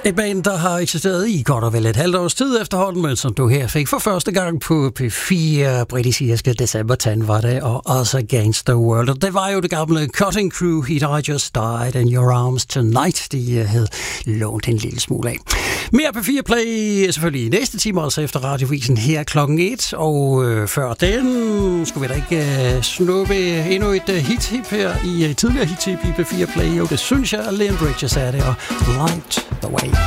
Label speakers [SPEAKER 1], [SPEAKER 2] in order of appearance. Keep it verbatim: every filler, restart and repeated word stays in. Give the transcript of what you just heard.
[SPEAKER 1] Et band, der har eksisteret i godt og vel et halvt års tid efterhånden, men som du her fik for første gang på P fire, britisk december tan var det, og Us Against the World. Og det var jo det gamle Cutting Crew, Hit I Just Died in Your Arms Tonight, de havde lånt en lille smule af. Mere P fire Play selvfølgelig i næste time, altså efter radiovisen her klokken et, og øh, før den skulle vi da ikke øh, snuppe endnu et uh, hit-hip her i uh, tidligere hit-hip i P fire Play. Jo, det synes jeg, at Leon Bridges er det, og Light the Way.